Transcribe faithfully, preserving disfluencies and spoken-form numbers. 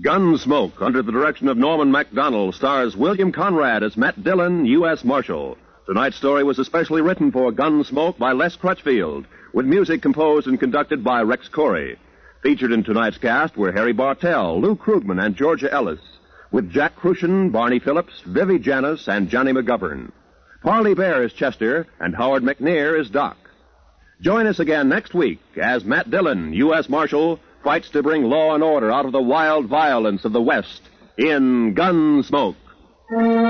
Gunsmoke, under the direction of Norman Macdonnell, stars William Conrad as Matt Dillon, U S Marshal. Tonight's story was especially written for Gunsmoke by Les Crutchfield, with music composed and conducted by Rex Corey. Featured in tonight's cast were Harry Bartell, Lou Krugman, and Georgia Ellis, with Jack Crucian, Barney Phillips, Vivi Janis, and Johnny McGovern. Parley Bear is Chester, and Howard McNear is Doc. Join us again next week as Matt Dillon, U S Marshal, fights to bring law and order out of the wild violence of the West in Gunsmoke.